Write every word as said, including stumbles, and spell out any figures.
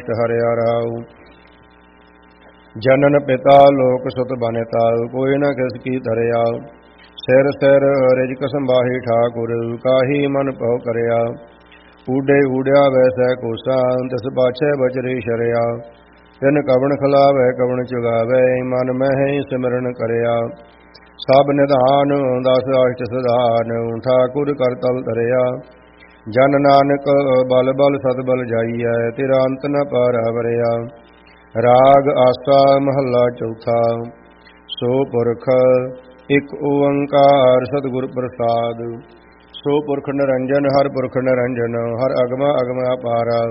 ਹਰਿਆ ਰਾਉ। ਜਨਨ ਪਿਤਾ ਲੋਕ ਸੁਤ ਬਨਿ ਤਾਉ, ਕੋਈ ਨ ਕਿਸ ਕੀ ਧਰਿਆ। ਸਿਰ ਸਿਰ ਰਿਜਕ ਸੰਭਾਹੀ ਠਾਕੁਰ, ਕਾਹੀ ਮਨ ਭਉ ਕਰਿਆ। ਊਡੇ ਊੜਿਆ ਵੈਸੈ ਕੋਸਾ, ਤਿਸ ਪਾਛੈ ਬਚਰੀ ਸ਼ਰਿਆ। ਤਿਨ ਕਵਣ ਖਿਲਾਵੈ ਕਵਣ ਚੁਗਾਵੈ, ਮਨ ਮਹਿ ਸਿਮਰਨ ਕਰਿਆ। ਸਭ ਨਿਧਾਨ ਦਸ ਅਸ਼ਟ ਸਿਧਾਨ, ਠਾਕੁਰ ਕਰ ਤਲ ਧਰਿਆ। ਜਨ ਨਾਨਕ ਬਲ ਬਲ ਸਦ ਬਲ ਜਾਈਐ, ਤੇਰਾ ਅੰਤ ਨ ਪਾਰਵਰਿਆ। ਰਾਗ ਆਸਾ ਮਹੱਲਾ ਚੌਥਾ। ਸੋ ਪੁਰਖ ਇਕ ਓੰਕਾਰ ਸਤਿਗੁਰ ਪ੍ਰਸਾਦ। ਸੋ ਪੁਰਖ ਨਿਰੰਜਨ ਹਰ ਪੁਰਖ ਨਿਰੰਜਨ, ਹਰ ਅਗਮ ਅਗਮ ਅਪਾਰਾ।